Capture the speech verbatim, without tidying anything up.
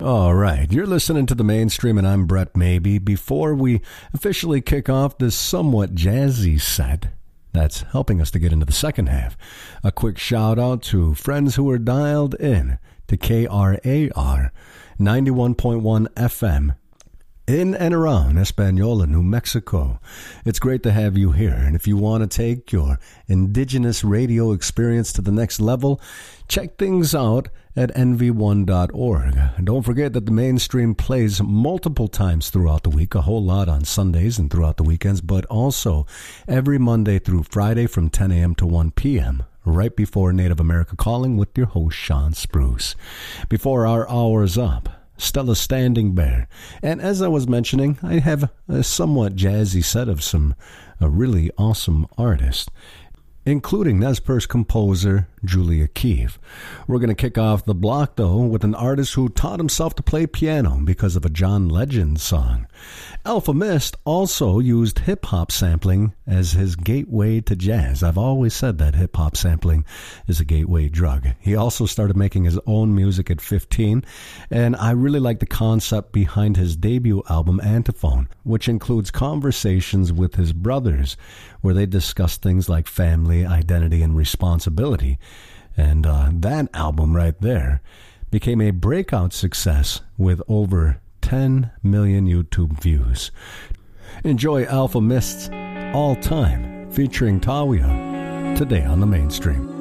All right, you're listening to The Mainstream, and I'm Brett Maybe. Before we officially kick off this somewhat jazzy set that's helping us to get into the second half, a quick shout-out to friends who are dialed in to K R A R ninety-one point one F M in and around Española, New Mexico. It's great to have you here, and if you want to take your indigenous radio experience to the next level, check things out at N V one dot org. And don't forget that the Mainstream plays multiple times throughout the week, a whole lot on Sundays and throughout the weekends, but also every Monday through Friday from ten a.m. to one p.m., right before Native America Calling with your host, Sean Spruce. Before our hour's up, Stella Standing Bear. And as I was mentioning, I have a somewhat jazzy set of some uh, really awesome artists, including Nez Perce composer Julia Keefe. We're going to kick off the block, though, with an artist who taught himself to play piano because of a John Legend song. Alfa Mist also used hip-hop sampling as his gateway to jazz. I've always said that hip-hop sampling is a gateway drug. He also started making his own music at fifteen, and I really like the concept behind his debut album, Antiphone, which includes conversations with his brothers, where they discuss things like family, identity, and responsibility. And uh, that album right there became a breakout success with over ten million YouTube views. Enjoy Alfa Mist's All Time featuring Tawia today on The Mainstream.